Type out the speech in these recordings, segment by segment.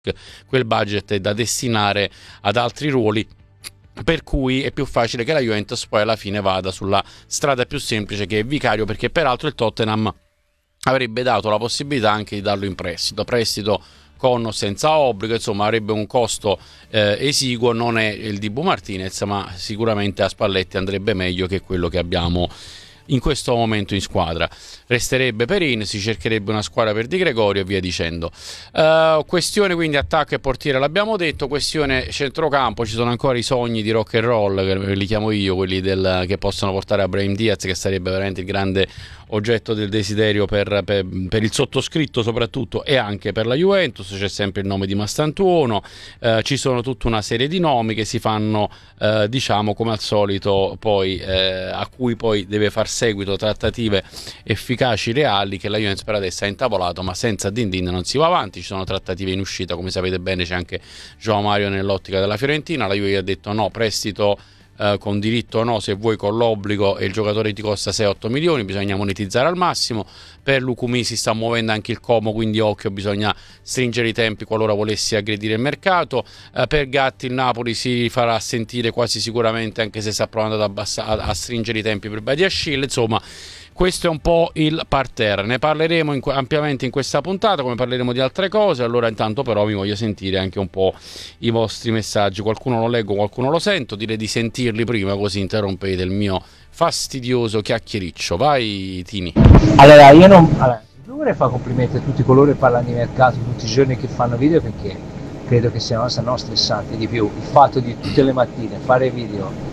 quel budget è da destinare ad altri ruoli, per cui è più facile che la Juventus poi alla fine vada sulla strada più semplice, che è Vicario, perché peraltro il Tottenham avrebbe dato la possibilità anche di darlo in prestito con o senza obbligo, insomma avrebbe un costo esiguo. Non è il Dibu Martinez, ma sicuramente a Spalletti andrebbe meglio che quello che abbiamo in questo momento in squadra. Resterebbe Perin, si cercherebbe una squadra per Di Gregorio e via dicendo. Questione quindi attacco e portiere l'abbiamo detto, questione centrocampo, ci sono ancora i sogni di rock and roll, che li chiamo io, quelli che possono portare a Brahim Diaz, che sarebbe veramente il grande oggetto del desiderio per il sottoscritto soprattutto, e anche per la Juventus. C'è sempre il nome di Mastantuono, ci sono tutta una serie di nomi che si fanno diciamo come al solito poi a cui poi deve far seguito trattative efficaci, reali, che la Juventus per adesso ha intavolato, ma senza Din non si va avanti. Ci sono trattative in uscita, come sapete bene c'è anche João Mario nell'ottica della Fiorentina. La Juve ha detto no, prestito con diritto o no, se vuoi con l'obbligo, e il giocatore ti costa 6-8 milioni, bisogna monetizzare al massimo. Per Lukumi si sta muovendo anche il Como, quindi occhio, bisogna stringere i tempi qualora volessi aggredire il mercato. Per Gatti il Napoli si farà sentire quasi sicuramente, anche se sta provando a stringere i tempi per Badiashile. Insomma, questo è un po' il parterre, ne parleremo ampiamente in questa puntata, come parleremo di altre cose. Allora intanto però mi voglio sentire anche un po' i vostri messaggi, qualcuno lo leggo, qualcuno lo sento, direi di sentirli prima, così interrompete il mio fastidioso chiacchiericcio. Vai Tini. Allora io vorrei fare complimenti a tutti coloro che parlano di mercato tutti i giorni, che fanno video, perché credo che sia una cosa non stressante di più il fatto di tutte le mattine fare video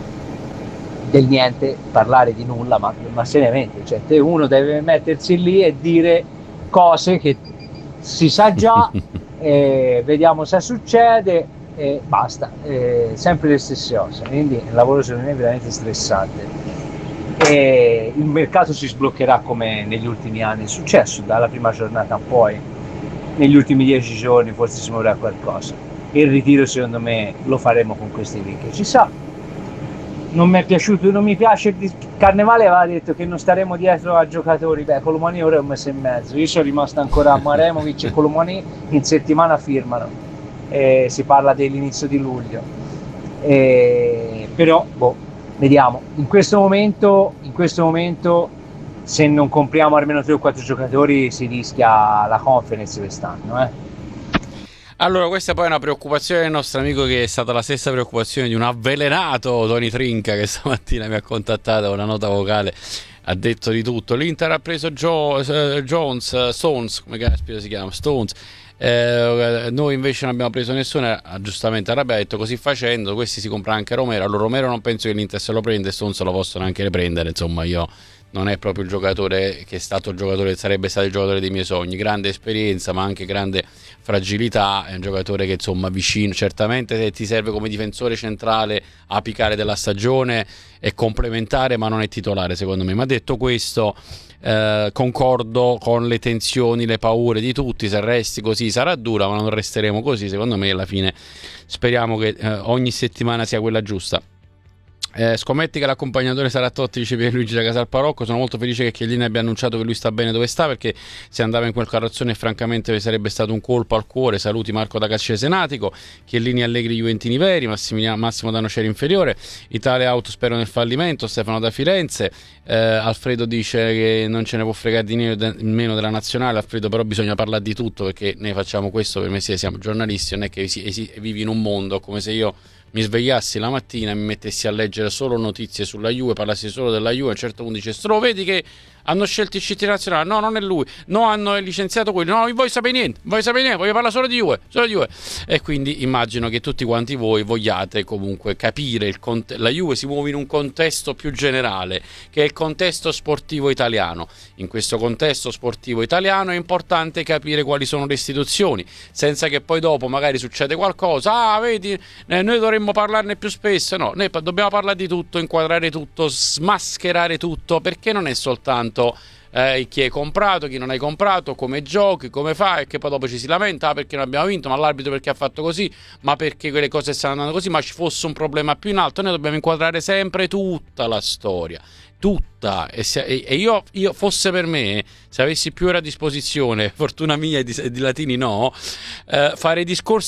del niente, parlare di nulla, ma seriamente, cioè uno deve mettersi lì e dire cose che si sa già, vediamo se succede e basta, sempre le stesse cose, quindi il lavoro secondo me è veramente stressante. E il mercato si sbloccherà come negli ultimi anni è successo, dalla prima giornata a poi, negli ultimi 10 giorni forse si muoverà qualcosa. Il ritiro secondo me lo faremo con questi link, ci sa. Non mi è piaciuto, non mi piace il Carnevale aveva detto che non staremo dietro a giocatori. Colomani ora è un mese e mezzo, io sono rimasto ancora a Maremovic e Colomani in settimana firmano, si parla dell'inizio di luglio, però vediamo. In questo momento se non compriamo almeno 3 o 4 giocatori si rischia la Conference quest'anno. Allora, questa poi è una preoccupazione del nostro amico, che è stata la stessa preoccupazione di un avvelenato Tony Trinca, che stamattina mi ha contattato con una nota vocale, ha detto di tutto. L'Inter ha preso Stones, come caspita si chiama? Stones. Noi invece non abbiamo preso nessuno. Giustamente Arabia ha detto così facendo questi si compra anche Romero. Allora Romero non penso che l'Inter se lo prenda, e Stones lo possono anche riprendere. Insomma, io non è proprio il giocatore che è stato il giocatore, sarebbe stato il giocatore dei miei sogni, grande esperienza ma anche grande fragilità, è un giocatore che insomma vicino, certamente se ti serve come difensore centrale apicale della stagione è complementare, ma non è titolare secondo me. Ma detto questo, concordo con le tensioni, le paure di tutti. Se resti così sarà dura, ma non resteremo così secondo me. Alla fine speriamo che ogni settimana sia quella giusta. Scommetti che l'accompagnatore sarà Totti, dice Pierluigi da Casal Parocco. Sono molto felice che Chiellini abbia annunciato che lui sta bene dove sta, perché se andava in quel carrozzone francamente sarebbe stato un colpo al cuore. Saluti Marco da Calcesenatico. Chiellini, Allegri, Juventini veri. Massimo da Nocera inferiore. Italia Auto spero nel fallimento. Stefano da Firenze. Alfredo dice che non ce ne può fregare di meno della nazionale. Alfredo, però bisogna parlare di tutto, perché noi facciamo questo per mestiere, siamo giornalisti, non è che vivi in un mondo come se io mi svegliassi la mattina e mi mettessi a leggere solo notizie sulla Juve, parlassi solo della Juve. A un certo punto dice: lo vedi che hanno scelto il CT nazionale? No, non è lui. No, hanno licenziato quello. No, non vuoi sapere niente, voglio parlare solo di Juve, E quindi immagino che tutti quanti voi vogliate comunque capire la Juve si muove in un contesto più generale, che è il contesto sportivo italiano. In questo contesto sportivo italiano è importante capire quali sono le istituzioni, senza che poi dopo magari succede qualcosa. Vedi, noi dovremmo parlarne più spesso. No, noi dobbiamo parlare di tutto, inquadrare tutto, smascherare tutto, perché non è soltanto chi hai comprato, chi non hai comprato, come giochi, come fai, e che poi dopo ci si lamenta perché non abbiamo vinto, ma l'arbitro perché ha fatto così, ma perché quelle cose stanno andando così, ma ci fosse un problema più in alto. Noi dobbiamo inquadrare sempre tutta la storia, tutta, e io fosse per me, se avessi più ore a disposizione, fortuna mia e di latini no, fare discorsi